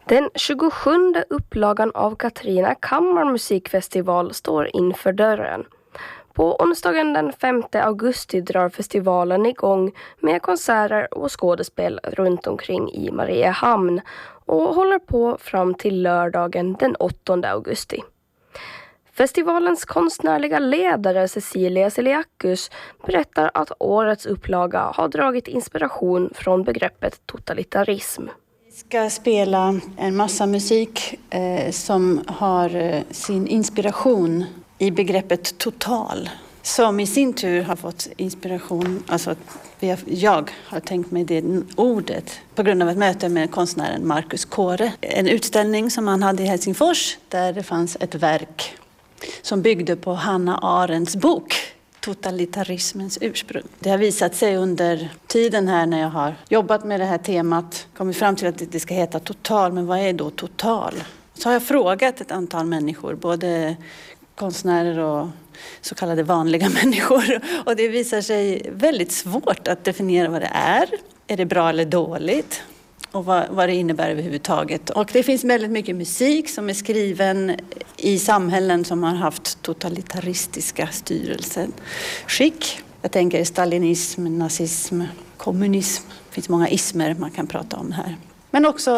Den 27:e upplagan av Katrina kammarmusikfestival står inför dörren. På onsdagen den 5 augusti drar festivalen igång med konserter och skådespel runt omkring i Mariehamn och håller på fram till lördagen den 8 augusti. Festivalens konstnärliga ledare Cecilia Celiacus berättar att årets upplaga har dragit inspiration från begreppet totalitarism. Vi ska spela en massa musik som har sin inspiration i begreppet total. Som i sin tur har fått inspiration, alltså jag har tänkt mig det ordet på grund av ett möte med konstnären Markus Kåre. En utställning som han hade i Helsingfors där det fanns ett verk som byggde på Hannah Arendts bok Totalitarismens ursprung. Det har visat sig under tiden här när jag har jobbat med det här temat, kommit fram till att det ska heta total, men vad är då total? Så har jag frågat ett antal människor, både konstnärer och så kallade vanliga människor, och det visar sig väldigt svårt att definiera vad det är. Är det bra eller dåligt? Och vad det innebär överhuvudtaget. Och det finns väldigt mycket musik som är skriven i samhällen som har haft totalitaristiska styrelseskick. Jag tänker stalinism, nazism, kommunism. Det finns många ismer man kan prata om här. Men också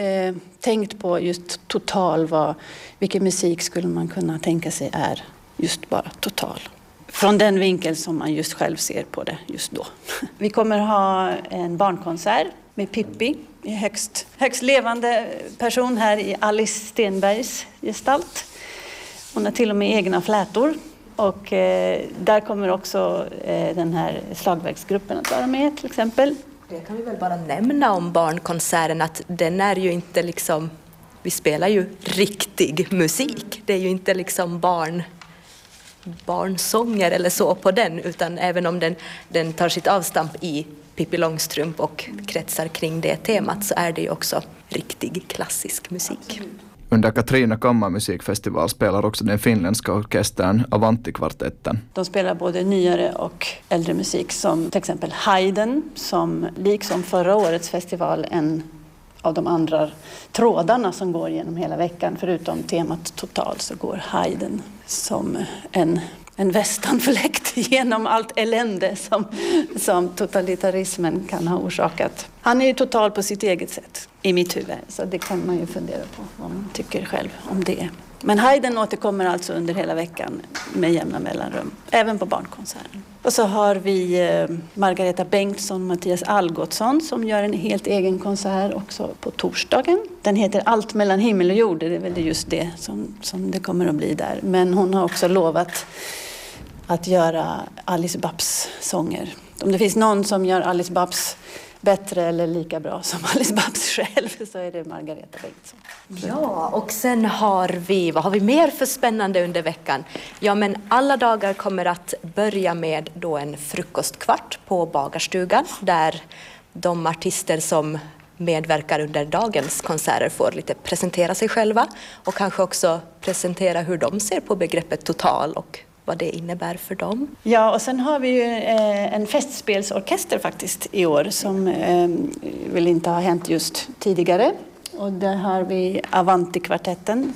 tänkt på just total, vilken musik skulle man kunna tänka sig är just bara total. Från den vinkel som man just själv ser på det just då. Vi kommer ha en barnkonsert med Pippi, en högst levande person här i Alice Stenbergs gestalt. Hon har till och med egna flätor. Och där kommer också den här slagverksgruppen att vara med till exempel. Det kan vi väl bara nämna om barnkonserten, att den är ju inte liksom, vi spelar ju riktig musik. Det är ju inte liksom barnsånger eller så på den, utan även om den tar sitt avstamp i Pippi Långstrump och kretsar kring det temat, så är det ju också riktig klassisk musik. Under Katrina kammarmusikfestival spelar också den finländska orkestern Avanti-kvartetten. De spelar både nyare och äldre musik, som till exempel Haydn, som liksom förra årets festival en av de andra trådarna som går genom hela veckan. Förutom temat total så går Haydn som en västanfläkt genom allt elände som totalitarismen kan ha orsakat. Han är ju total på sitt eget sätt i mitt huvud, så det kan man ju fundera på vad man tycker själv om det. Men Haydn återkommer alltså under hela veckan med jämna mellanrum, även på barnkonserten. Och så har vi Margareta Bengtsson och Mattias Algotsson som gör en helt egen konsert också på torsdagen. Den heter Allt mellan himmel och jord, det är väl just det som det kommer att bli där. Men hon har också lovat att göra Alice Babs sånger. Om det finns någon som gör Alice Babs bättre eller lika bra som Alice Babs själv, så är det Margareta Bengtsson. Ja, och sen vad har vi mer för spännande under veckan? Ja, men alla dagar kommer att börja med då en frukostkvart på Bagarstugan, där de artister som medverkar under dagens konserter får lite presentera sig själva och kanske också presentera hur de ser på begreppet total och vad det innebär för dem. Ja, och sen har vi ju en festspelsorkester faktiskt i år som väl inte har hänt just tidigare. Och där har vi Avanti-kvartetten,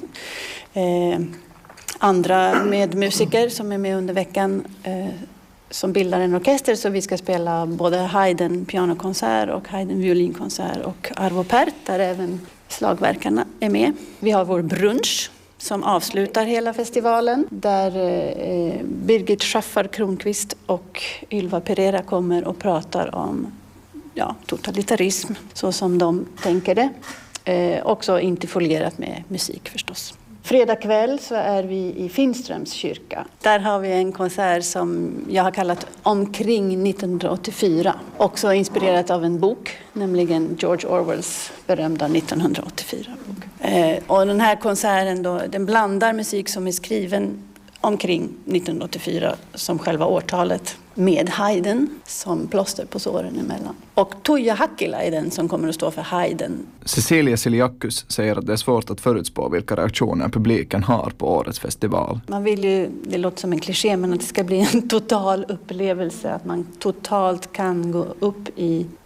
andra medmusiker som är med under veckan som bildar en orkester, så vi ska spela både Haydn pianokonsert och Haydn violinkonsert och Arvo Pärt, där även slagverkarna är med. Vi har vår brunch som avslutar hela festivalen, där Birgit Schaffar Kronqvist och Ylva Pereira kommer och pratar om totalitarism så som de tänker det. Också inte folierat med musik förstås. Fredag kväll så är vi i Finströms kyrka. Där har vi en konsert som jag har kallat Omkring 1984. Också inspirerat av en bok, nämligen George Orwells berömda 1984-bok. Och den här konserten då, den blandar musik som är skriven omkring 1984 som själva årtalet med Haydn som plåster på såren emellan. Och Tuija Hakkila är den som kommer att stå för Haydn. Cecilia Celiacus säger att det är svårt att förutspå vilka reaktioner publiken har på årets festival. Man vill ju, det låter som en kliché, men att det ska bli en total upplevelse, att man totalt kan gå upp i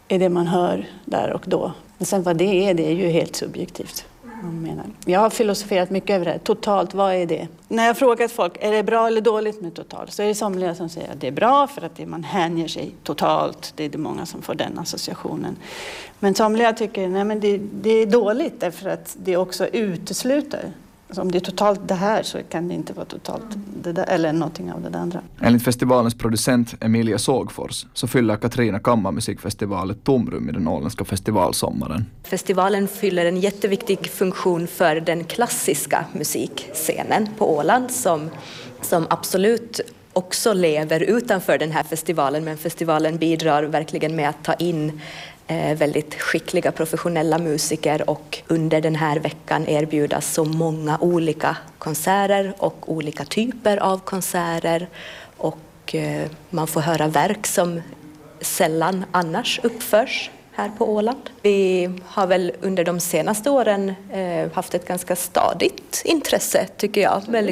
är det man hör där och då. Men sen vad det är ju helt subjektivt. Jag har filosoferat mycket över det. Totalt, vad är det? När jag har frågat folk, är det bra eller dåligt med totalt? Så är det somliga som säger att det är bra för att man hänger sig totalt. Det är det många som får den associationen. Men somliga tycker, nej men det är dåligt därför att det också utesluter. Alltså om det är totalt det här så kan det inte vara totalt det där, eller någonting av det andra. Enligt festivalens producent Emilia Sågfors så fyller Katrina kammarmusikfestival ett tomrum i den åländska festivalsommaren. Festivalen fyller en jätteviktig funktion för den klassiska musikscenen på Åland som absolut också lever utanför den här festivalen, men festivalen bidrar verkligen med att ta in väldigt skickliga professionella musiker och under den här veckan erbjudas så många olika konserter och olika typer av konserter och man får höra verk som sällan annars uppförs här på Åland. Vi har väl under de senaste åren haft ett ganska stadigt intresse tycker jag. Men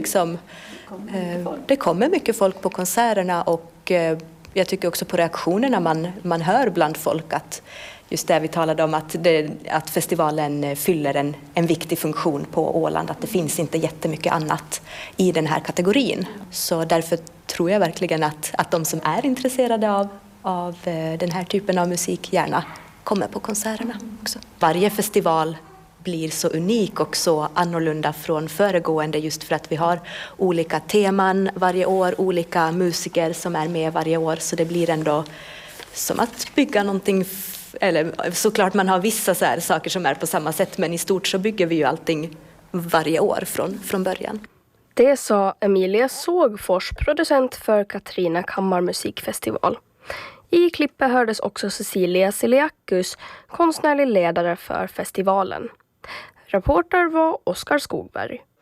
det kommer mycket folk på konserterna och jag tycker också på reaktionerna man hör bland folk att just det vi talade om att festivalen fyller en viktig funktion på Åland, att det finns inte jättemycket annat i den här kategorin. Så därför tror jag verkligen att de som är intresserade av den här typen av musik gärna kommer på konserterna också. Varje festival blir så unik och så annorlunda från föregående just för att vi har olika teman varje år, olika musiker som är med varje år, så det blir ändå som att bygga någonting, eller såklart man har vissa så här saker som är på samma sätt, men i stort så bygger vi ju allting varje år från början. Det sa Emilia Sågfors, producent för Katrina kammarmusikfestival. I klippet hördes också Cecilia Siliakus, konstnärlig ledare för festivalen. Reporter var Oskar Skogberg.